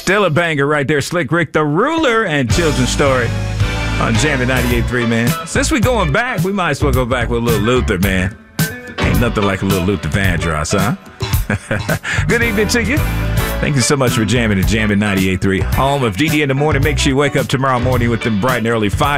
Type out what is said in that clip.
Still a banger right there. Slick Rick, The Ruler, and Children's Story on Jammin' 98.3, man. Since we going back, we might as well go back with a little Luther, man. Ain't nothing like a little Luther Vandross, huh? Good evening to you. Thank you so much for jamming at Jammin' 98.3, home of DD in the morning. Make sure you wake up tomorrow morning with them bright and early 5